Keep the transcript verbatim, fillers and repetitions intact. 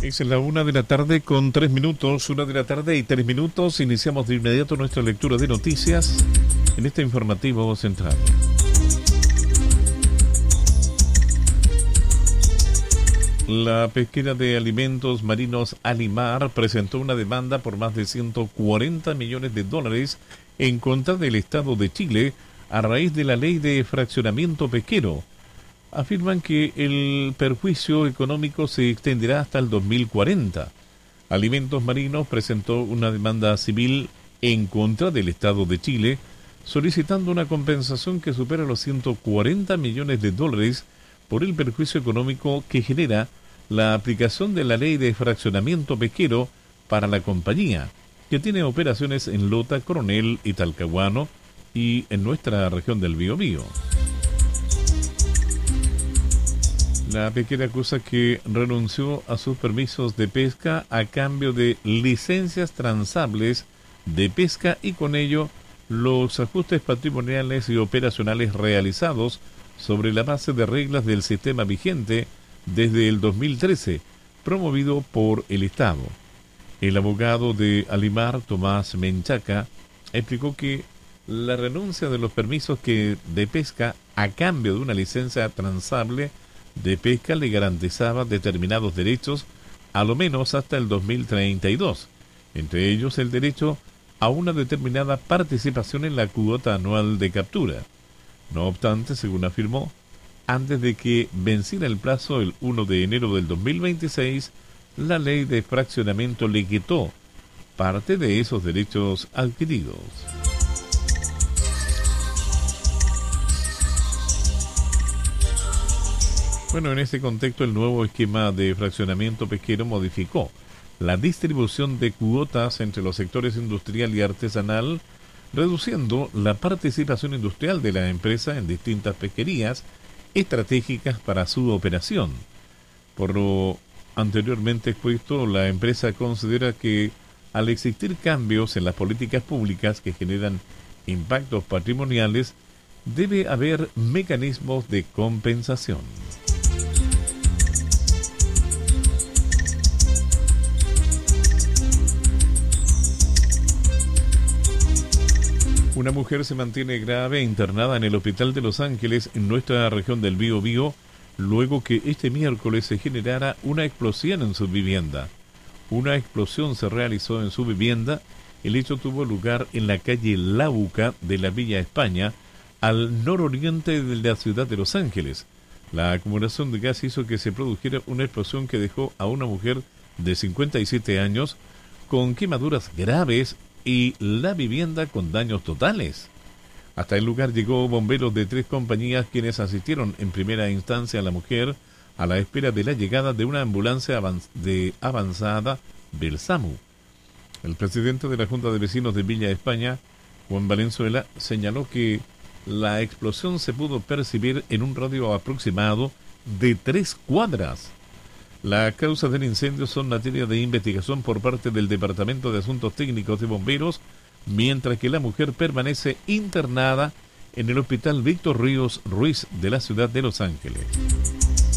Es la una de la tarde con tres minutos, una de la tarde y tres minutos. Iniciamos de inmediato nuestra lectura de noticias en este informativo central. La pesquera de alimentos marinos Alimar presentó una demanda por más de ciento cuarenta millones de dólares en contra del Estado de Chile a raíz de la ley de fraccionamiento pesquero. Afirman que el perjuicio económico se extenderá hasta el dos mil cuarenta. Alimentos Marinos presentó una demanda civil en contra del Estado de Chile, solicitando una compensación que supera los ciento cuarenta millones de dólares por el perjuicio económico que genera la aplicación de la ley de fraccionamiento pesquero para la compañía, que tiene operaciones en Lota, Coronel y Talcahuano y en nuestra región del Biobío. La pesquera acusa que renunció a sus permisos de pesca a cambio de licencias transables de pesca y con ello los ajustes patrimoniales y operacionales realizados sobre la base de reglas del sistema vigente desde el dos mil trece, promovido por el Estado. El abogado de Alimar, Tomás Menchaca, explicó que la renuncia de los permisos que de pesca a cambio de una licencia transable de pesca le garantizaba determinados derechos a lo menos hasta el dos mil treinta y dos, entre ellos el derecho a una determinada participación en la cuota anual de captura. No obstante, según afirmó, antes de que venciera el plazo el primero de enero del dos mil veintiséis, la ley de fraccionamiento le quitó parte de esos derechos adquiridos. Bueno, en este contexto, el nuevo esquema de fraccionamiento pesquero modificó la distribución de cuotas entre los sectores industrial y artesanal, reduciendo la participación industrial de la empresa en distintas pesquerías estratégicas para su operación. Por lo anteriormente expuesto, la empresa considera que al existir cambios en las políticas públicas que generan impactos patrimoniales, debe haber mecanismos de compensación. Una mujer se mantiene grave internada en el Hospital de Los Ángeles, en nuestra región del Biobío, luego que este miércoles se generara una explosión en su vivienda. Una explosión se realizó en su vivienda. El hecho tuvo lugar en la calle Lauca de la Villa España, al nororiente de la ciudad de Los Ángeles. La acumulación de gas hizo que se produjera una explosión que dejó a una mujer de cincuenta y siete años con quemaduras graves y la vivienda con daños totales. Hasta el lugar llegó bomberos de tres compañías, quienes asistieron en primera instancia a la mujer a la espera de la llegada de una ambulancia avanz- de avanzada del SAMU. El presidente de la Junta de Vecinos de Villa España, Juan Valenzuela, señaló que la explosión se pudo percibir en un radio aproximado de tres cuadras. Las causas del incendio son materia de investigación por parte del Departamento de Asuntos Técnicos de Bomberos, mientras que la mujer permanece internada en el Hospital Víctor Ríos Ruiz de la ciudad de Los Ángeles.